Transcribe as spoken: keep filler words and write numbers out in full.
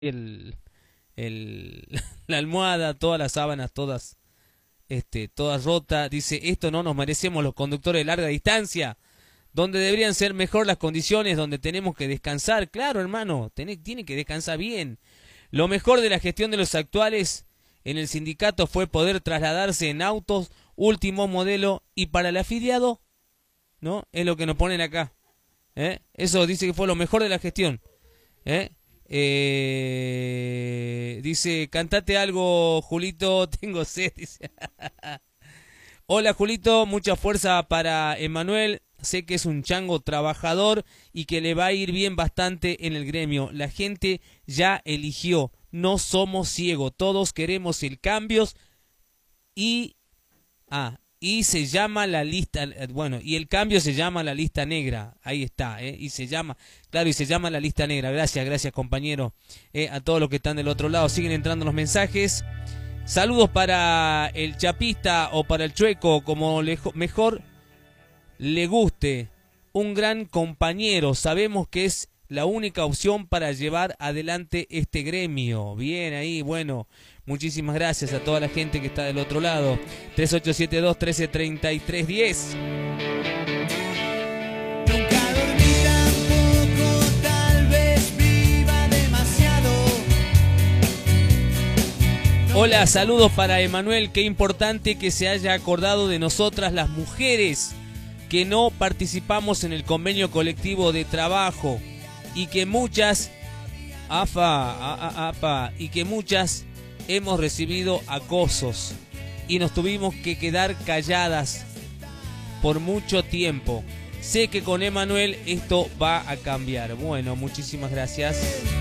el, el, la almohada, todas las sábanas, todas, este, todas rotas. Dice, esto no nos merecemos los conductores de larga distancia, donde deberían ser mejor las condiciones, donde tenemos que descansar. Claro, hermano, tiene, tiene que descansar bien. Lo mejor de la gestión de los actuales en el sindicato fue poder trasladarse en autos último modelo, y para el afiliado, ¿no? Es lo que nos ponen acá. ¿Eh? Eso dice que fue lo mejor de la gestión. ¿Eh? Eh, dice, cantate algo, Julito, tengo sed. Dice. Hola, Julito, mucha fuerza para Emanuel. Sé que es un chango trabajador y que le va a ir bien bastante en el gremio. La gente ya eligió. No somos ciegos. Todos queremos el cambio. Y... Ah, y se llama la lista, bueno, y el cambio se llama la lista negra, ahí está, ¿eh? Y se llama, claro, y se llama la lista negra. Gracias, gracias compañero, eh, a todos los que están del otro lado. Siguen entrando los mensajes. Saludos para el chapista o para el chueco, como le, mejor le guste. Un gran compañero, sabemos que es la única opción para llevar adelante este gremio. Bien ahí, bueno, muchísimas gracias a toda la gente que está del otro lado. tres ocho siete dos, uno tres tres tres, uno cero. Nunca dormí tampoco, tal vez viva demasiado. Hola, saludos para Emanuel. Qué importante que se haya acordado de nosotras las mujeres que no participamos en el convenio colectivo de trabajo, y que muchas, afa, a, a, apa, y que muchas hemos recibido acosos y nos tuvimos que quedar calladas por mucho tiempo. Sé que con Emanuel esto va a cambiar. Bueno, muchísimas gracias.